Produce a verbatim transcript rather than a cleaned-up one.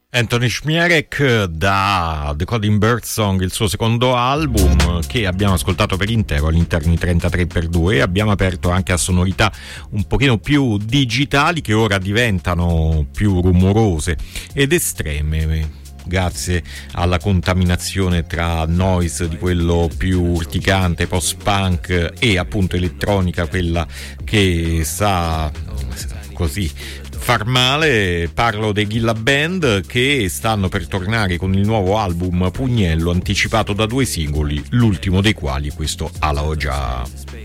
Anthony Szmierek da The Coding Birdsong, il suo secondo album che abbiamo ascoltato per intero all'interno di trentatré per due, e abbiamo aperto anche a sonorità un pochino più digitali che ora diventano più rumorose ed estreme grazie alla contaminazione tra noise di quello più urticante post-punk e appunto elettronica, quella che sa così far male. Parlo dei Gilla Band, che stanno per tornare con il nuovo album Pugnello, anticipato da due singoli, l'ultimo dei quali questo Alaogia.